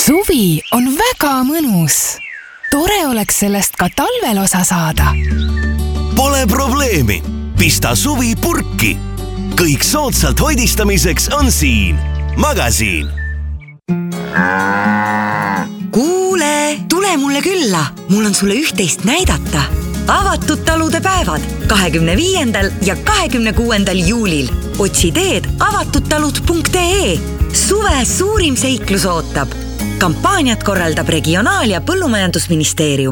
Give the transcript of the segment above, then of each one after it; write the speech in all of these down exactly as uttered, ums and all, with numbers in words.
Suvi on väga mõnus. Tore oleks sellest ka talvel osa saada. Pole probleemi. Pista suvi purki. Kõik soodsalt hoidistamiseks on siin. Magasiin. Kuule, tule mulle külla. Mul on sulle üht-teist näidata. Avatud talude päevad kahekümne viiendal ja kahekümne kuuendal juulil. Otsi teed avatudtalud punkt ee. Suve suurim seiklus ootab. Kampaaniat korraldab Regionaal- ja Põllumajandusministeerium.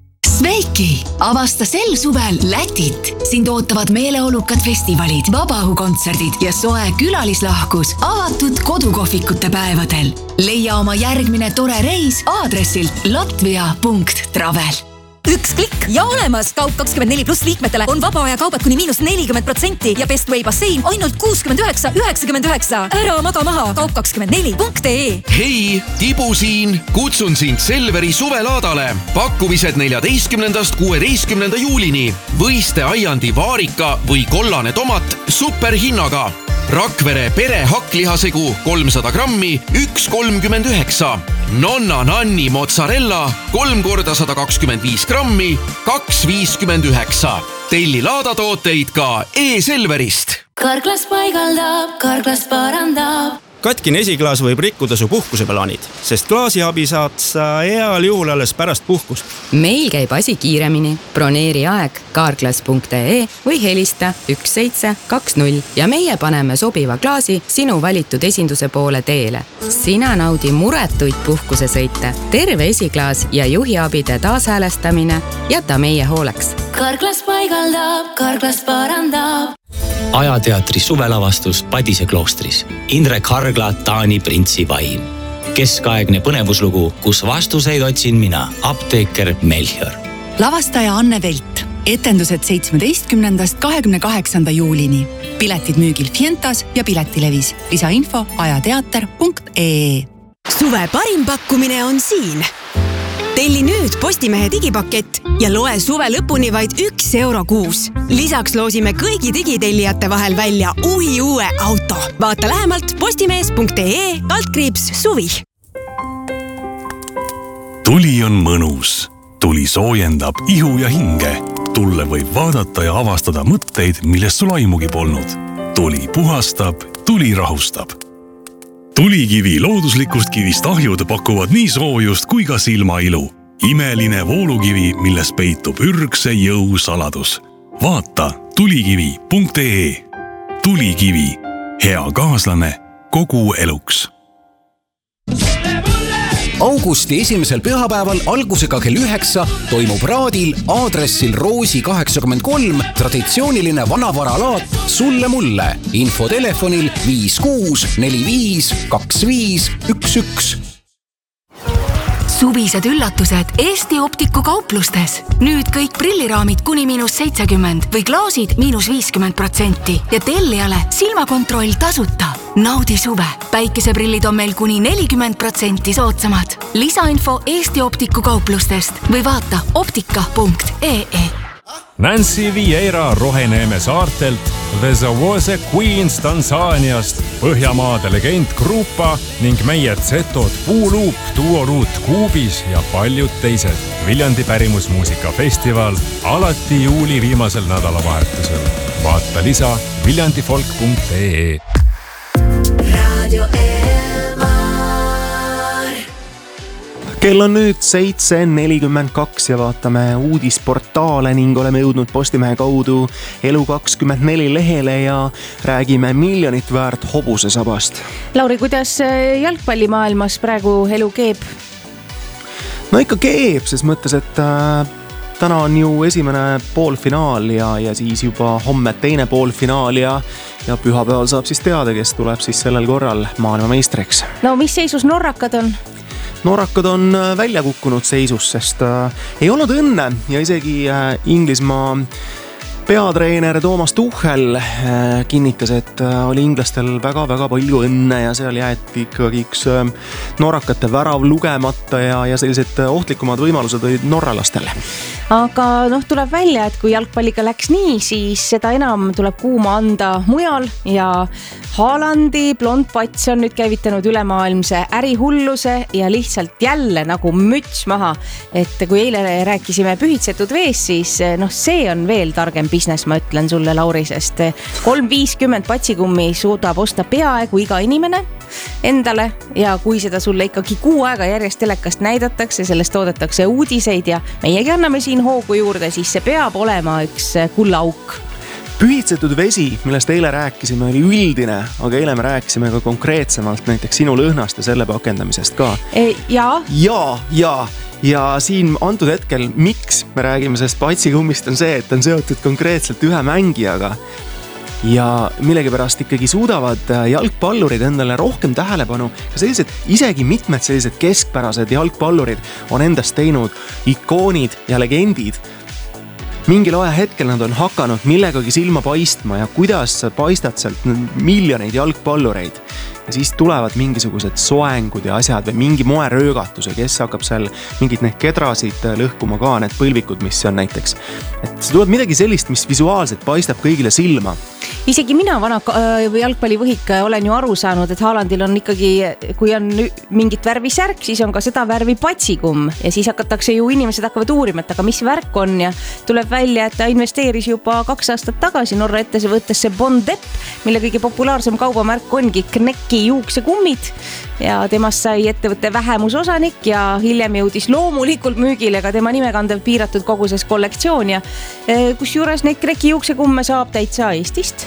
Sveiki! Avasta sel suvel Lätit. Sind ootavad meeleolukad festivalid, vabaõhukontserdid ja soe külalislahkus avatud kodukohvikute päevadel. Leia oma järgmine tore reis aadressilt latvia punkt travel. Üks klikk ja olemas! Kaup kakskümmend neli pluss liikmetele on vaba aja kaubad kuni miinus nelikümmend protsenti ja Bestway bassein ainult kuuskümmend üheksa üheksakümmend üheksa. Ära maga maha! Kaup kakskümmend neli punkt ee. Hei, Tibu siin! Kutsun sind Selveri suvelaadale. Pakkumised neljateistkümnendast kuueteistkümnenda juulini. Võiste aiandi vaarika või kollane tomat superhinnaga. Rakvere pere hakklihasegu kolmsada grammi, üks kolmkümmend üheksa. Nonna Nanni mozzarella kolm korda sada kakskümmend viis grammi, kaks viiskümmend üheksa. Telli laadatooteid ka e-Selverist. Karklas paigaldab, Karklas parandab. Katkine esiklaas võib rikkuda su puhkuseplaanid, sest klaasiabi saad sa heal juhul alles pärast puhkust. Meil käib asi kiiremini. Broneeri aeg karklas punkt ee või helista üks seitse kaks null ja meie paneme sobiva klaasi sinu valitud esinduse poole teele. Sina naudi muretuid puhkusesõite, terve esiklaas ja juhiabide taashäälestamine jäta meie hooleks. Karklas paigaldab, Karklas parandab. Ajateatri suvelavastus Padise kloostris. Indrek Hargla, Taani printsi vaim. Keskaegne põnevuslugu, kus vastuseid otsin mina, apteeker Melchior. Lavastaja Anne Velt. Etendused seitsmeteistkümnendast kahekümne kaheksanda juulini. Piletid müügil Fientas ja Piletilevis. Lisainfo ajateater punkt ee. Suve parim pakkumine on siin. Telli nüüd Postimehe digipakett ja loe suve lõpuni vaid üks euro kuus. Lisaks loosime kõigi digitellijate vahel välja uhi uue auto. Vaata lähemalt postimees punkt ee kaldkriips suvi. Tuli on mõnus. Tuli soojendab ihu ja hinge. Tulle võib vaadata ja avastada mõtteid, millest sul aimugi polnud. Tuli puhastab, tuli rahustab. Tulikivi looduslikust kivist ahjud pakuvad nii soojust kui ka silmailu. Imeline voolukivi, milles peitub ürgse jõu saladus. Vaata tulikivi punkt ee. Tulikivi. Hea kaaslane kogu eluks. Augusti esimesel pühapäeval algusega kell üheksa toimub Raadil aadressil Roosi kaheksakümmend kolm traditsiooniline vanavaralaat Sulle mulle. Info telefonil viis kuus neli viis kaks viis üks üks. Suvised üllatused Eesti Optiku kauplustes. Nüüd kõik prilliraamid kuni miinus seitsekümmend või klaasid miinus viiskümmend protsenti ja tellijale silmakontroll tasuta. Naudi suve. Päikeseprillid on meil kuni nelikümmend protsenti soodsamad. Lisainfo Eesti Optiku kauplustest või vaata optika punkt ee. Nancy Vieira Roheneeme saartelt, The Zawose Queens Tansaaniast, Põhjamaade legend Grupa ning meie Zetod Puuluup, Duoruut Kuubis ja paljud teised. Viljandi pärimusmuusikafestival alati juuli viimasel nädalavahetusel. Vaata lisa viljandifolk punkt ee. Radio Kell on nüüd seitse nelikümmend kaks ja vaatame uudisportaale ning oleme jõudnud Postimehe kaudu Elu kakskümmend neli lehele ja räägime miljonit väärt hobusesabast. Lauri, kuidas jalgpallimaailmas praegu elu keeb? No ikka keeb, ses mõttes, et äh, täna on ju esimene poolfinaal ja, ja siis juba homme teine poolfinaal ja, ja pühapäeval saab siis teada, kes tuleb siis sellel korral maailmameistriks. No mis seisus norrakad on? Norrakad on välja kukkunud seisus, sest äh, ei olnud õnne ja isegi äh, Inglismaa peatreener Toomas Tuchel kinnitas, et oli inglastel väga-väga palju õnne ja seal jäeti ikkagi üks norrakate värav lugemata ja, ja sellised ohtlikumad võimalused olid norralastel. Aga noh, tuleb välja, et kui jalgpalliga läks nii, siis seda enam tuleb kuuma anda mujal ja Haalandi blond pats on nüüd käivitanud ülemaailmse ärihulluse ja lihtsalt jälle nagu müts maha. Et kui eile rääkisime pühitsetud vees, siis noh, see on veel targem business, ma ütlen sulle, Lauri, sest kolm viiskümmend patsikummi suudab osta peaaegu iga inimene endale ja kui seda sulle ikkagi kuu aega järjest telekast näidatakse, sellest toodetakse uudiseid ja meiegi anname siin hoogu juurde, siis see peab olema üks kullaauk. Pühitsetud vesi, millest eile rääkisime, oli üldine, aga eile me rääkisime ka konkreetsemalt näiteks sinu lõhnast ja selle pakendamisest ka. E, ja? Ja, ja. Ja siin antud hetkel, miks me räägime sellest patsikummist on see, et on seotud konkreetselt ühe mängijaga. Ja millegipärast ikkagi suudavad jalgpallurid endale rohkem tähelepanu. Ja sellised, isegi mitmed sellised keskpärased jalgpallurid on endast teinud ikoonid ja legendid. Mingil aja hetkel nad on hakanud millegagi silma paistma ja kuidas paistad sealt miljoneid jalgpallureid. Ja siis tulevad mingisugused soengud ja asjad või mingi moeröögatus ja kes hakkab seal mingid need kedrasid lõhkuma ka, need põlvikud, mis on näiteks. Et see tuleb midagi sellist, mis visuaalselt paistab kõigile silma. Isegi mina vana jalgpallivõhik olen ju aru saanud, et Haalandil on ikkagi, kui on mingit värvi särk, siis on ka seda värvi patsikumm ja siis hakatakse ju inimesed hakkavad uurima, et aga mis värk on ja tuleb välja, et ta investeeris juba kaks aastat tagasi Norra ettevõttesse Bondepp, mille kõige populaarsem kaubamärk ongi Knecki juuksekummid ja temast sai ettevõtte vähemusosanik ja hiljem jõudis loomulikult müügile ka tema nimekandev piiratud koguses kollektsioon ja kus juures neid Knecki juuksekumme saab täitsa Eestist.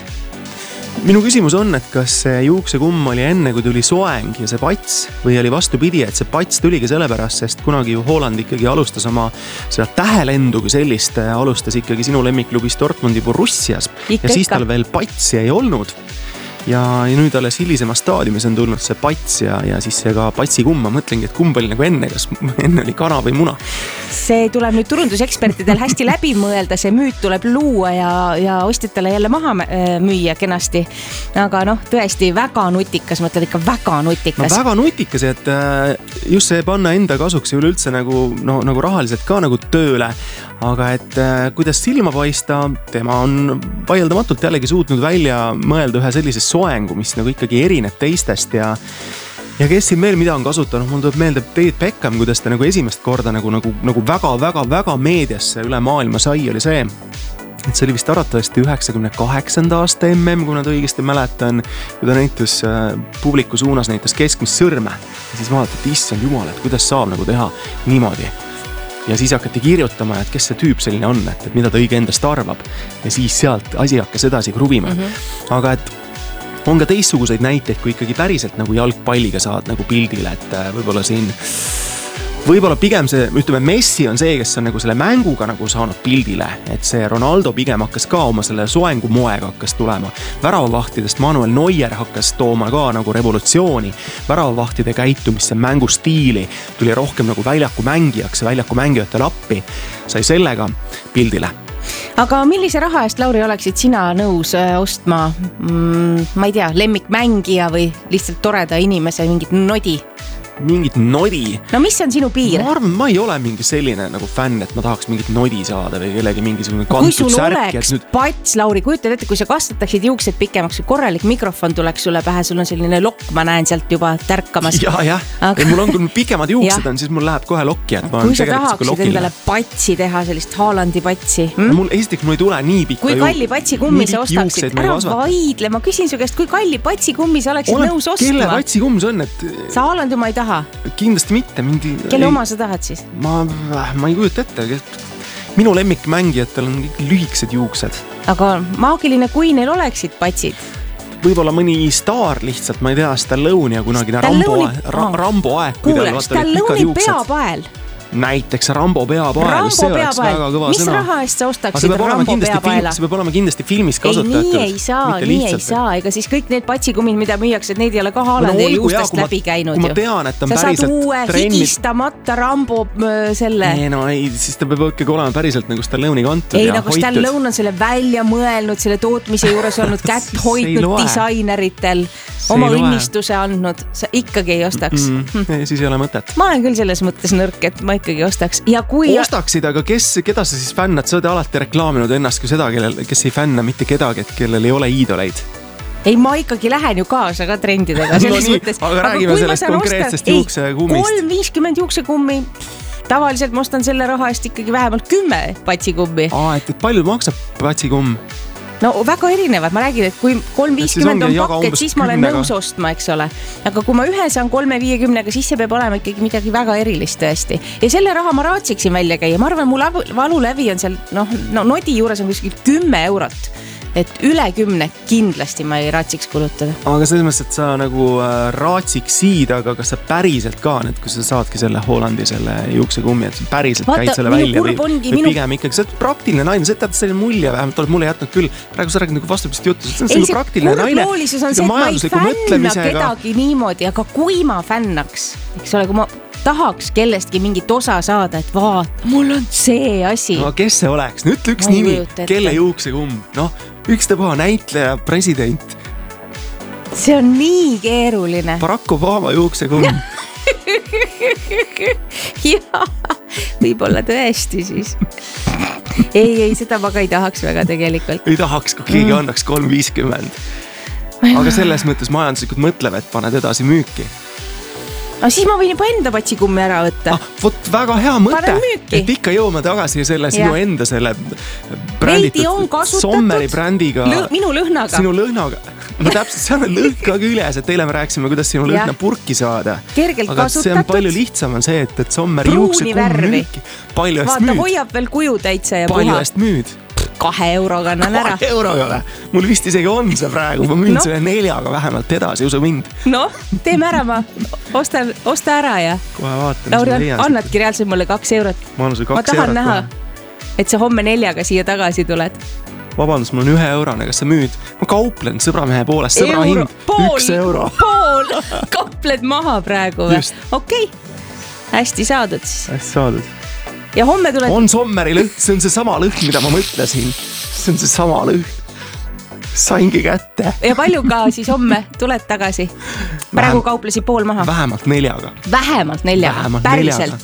Minu küsimus on, et kas see juuksekumm oli enne, kui tuli soeng ja see pats või oli vastupidi, et see pats tuligi sellepärast, sest kunagi ju Haaland ikkagi alustas oma seda tähelendu kui sellist, alustas ikkagi sinu lemmikklubis Dortmundi Borussias Ikka, ja siis ikka. tal veel patsi ei olnud. Ja, ja nüüd alles hilisema staadiumis on tulnud see pats ja, ja siis see ka patsikumm. Ma mõtlengi, et kumb oli nagu enne, kas enne oli kana või muna. See tuleb nüüd turundusekspertidel hästi läbi mõelda, see müüt tuleb luua ja, ja ostjatele jälle maha müüa kenasti. Aga noh, tõesti väga nutikas, mõtled ikka väga nutikas. No väga nutikas, et just see panna enda kasuks ja üleüldse nagu, no, nagu rahaliselt ka nagu tööle. Aga et kuidas silma paista, tema on vaieldamatult jällegi suutnud välja mõelda ühe sellise soengu, mis nagu ikkagi erineb teistest ja ja kes siin veel mida on kasutanud, mul tuleb meelde David Beckham, kuidas ta nagu esimest korda nagu, nagu, nagu väga, väga, väga meediasse üle maailma sai, oli see, et see oli vist arvatavasti üheksakümne kaheksanda aasta M M, kui nad õigesti mäletan, kui ta näitus publiku suunas näitas keskmist sõrme ja siis vaadati, et issand jumal, et kuidas saab nagu teha niimoodi. Ja siis hakati kirjutama, et kes see tüüp selline on, et, et mida ta õige endast arvab ja siis sealt asi hakkas edasi kruvima. Mm-hmm. Aga et on ka teistsuguseid näiteid, kui ikkagi päriselt nagu jalgpalliga saad nagu pildile, et võib-olla siin võib-olla pigem see, ütleme, Messi on see, kes on nagu selle mänguga nagu saanud pildile, et see Ronaldo pigem hakkas ka oma selle soengu moega hakkas tulema. Väravavahtidest Manuel Neuer hakkas tooma ka nagu revolutsiooni, väravavahtide käitumisse, mängustiili, tuli rohkem nagu väljaku mängijaks ja väljaku mängijatele appi, sai sellega pildile. Aga millise raha eest, Lauri, oleksid sina nõus ostma, mm, ma ei tea, lemmikmängija või lihtsalt toreda inimese mingit nodi? Mingit nodi. No mis on sinu piir? Ma arvan, ma ei ole mingi selline nagu fänn, et ma tahaks mingit nodi saada või kellegi mingisugune kantud särk. Kui sul oleks nüüd... pats, Lauri, kujutad ette, kui sa kasvataksid juuksed pikemaks, korralik mikrofon tuleks sulle pähe, sul on selline lokk, ma näen sealt juba tärkamas. Ja, jah, aga... mul on, kui pikemad juuksed on, siis mul läheb kohe lokki. Et ma kui sa tahaksid endale patsi teha, sellist Haalandi patsi. Hmm? Mul esiteks mul ei tule nii pikka kui kalli patsi kummi sa ostaksid? Ära vaidle, ma küsin su käest, kui kalli patsi kummi sa oleksid nõus ostma? Kelle patsi kumm see on? Et... Sa Haalandi oma ei taha? Kindlasti mitte. Mingi... Kelle oma sa tahad siis? Ma, ma ei kujuta ette. Minu lemmikmängijatel on lühikesed juuksed. Aga maagiline, kui neil oleksid patsid? Võib-olla mõni staar lihtsalt, ma ei tea, Stallone ja kunagine Rambo, ra, Rambo aeg. Kuule, Stallone peapael näiteks Rambo peapael, Rambo see oleks peapael. väga kõva Mis sõna. raha eest sa ostaksid Rambo peapaela? See peab olema kindlasti filmis kasutatud. Ei, nii ei saa, nii ei saa. Ega siis kõik need patsikummid, mida müüakse, et need ei ole ka Haalandi no, juustest läbi käinud. Kui ma tean, et on sa päriselt saad uue trennid... higistamata Rambo selle. Ei, no ei, siis ta peab ikkagi olema päriselt nagu Stallone'i kantud ei, ja nagu hoitud. Ei, nagu Stallone on selle välja mõelnud, selle tootmise juures olnud kätt hoidnud disaineritel, oma õnnistuse andnud. Sa ikkagi ei ostaks. Mm, mm, siis ei ole mõtet. Ma olen küll selles mõttes nõrk, et ma ikkagi ostaks. Ja kui... Ostaksid, aga kes, keda sa siis fännad? Sa oled alati reklaaminud ennast kui seda, kellel, kes ei fänna mitte kedagi, et kellel ei ole iidoleid. Ei, ma ikkagi lähen ju kaasa ka trendidega. No nii, mõttes, aga räägime sellest konkreetsest juuksekummist. kolm viiskümmend juuksekummi, tavaliselt ma ostan selle raha eest ikkagi vähemalt kümme patsikummi. Aa, et palju maksab patsikumm? No väga erinevad, ma räägin, et kui kolm viiskümmend on pakket, siis ma olen nõus ostma, eks ole. Aga kui ma ühe saan kolme viiekümnega, siis see peab olema ikkagi midagi väga erilist tõesti. Ja selle raha ma raatsiksin välja käia. Ma arvan, mu valulävi on seal, noh, no nodi juures on kuskil kümme eurot. Et üle kümne kindlasti ma ei raatsiks kulutada. Aga selles mõttes, et sa nagu raatsiksid, aga kas sa päriselt ka nüüd, kui sa saadki selle Hollandi selle juuksekummi, et sa päriselt Vaata, käid selle välja või, või minu... pigem ikkagi, sa oled praktiline naine, sa tead selline mulje, vähemalt oled mulle jätnud küll, praegu sa räägid nagu vastupidist juttu, see on selline praktiline naine. Kurbloolisus on see, et ma ei fänna kedagi niimoodi, aga kui ma fännaks, eks ole, kui ma tahaks kellestki mingit osa saada, et vaat, mul on see asi. No kes see oleks? Nüüd üks ma nimi, kelle juuksekumm? Noh, üks tabaha näitleja, president. See on nii keeruline. Barack Obama juuksekumm. Jaa, võib-olla tõesti siis. Ei, ei, seda ma ka ei tahaks väga tegelikult. Ei tahaks, kui keegi annaks kolm viiskümmend. Aga selles mõttes majanduslikult mõtleb, et paned edasi müüki. Aga siis ma võin juba enda patsikummi ära võtta. Ah, võt, väga hea mõte, et ikka jõuame tagasi selle sinu ja. enda selle bränditud Sommeri brändiga. Lõ, minu lõhnaga. Sinu lõhnaga. No täpselt, see on lõhn ka küljes, et teile me rääksime, kuidas sinu lõhna purki saada. Kergelt aga kasutatud. See on palju lihtsam on see, et, et Sommeri juuksekumm müüki. Palju eest Vaata, müüd. Hoiab veel kuju täitsa ja palju puha. Palju eest müüd. Kahe euroga annan ära. Kahe euroga. Mul vist isegi on see praegu. Ma müün no. selle neljaga vähemalt edasi, usu mind. No, teeme ära ma. Osta, osta ära ja. Kohe vaatan. Lauri, annadki reaalselt mulle kaks eurot. Ma, kaks ma tahan eurot näha, kohe. Et sa homme neljaga siia tagasi tuled. Vabandust, mul on ühe eurone, kas sa müüd? Ma kauplen sõbramehe poolest, sõbra euro, hind, pool, üks euro. Pool, kaupled maha praegu või? Okei, okay. Hästi saadud siis. Hästi saadud. Ja homme tuled... On Sommeri lõhn, see on see sama lõhn, mida ma mõtlesin. See on see sama lõhn. Saingi kätte. Ja palju ka siis homme tuled tagasi? Praegu Vähem, kauplesid pool maha. Vähemalt neljaga. Vähemalt neljaga, Vähemalt päriselt. Neljaga.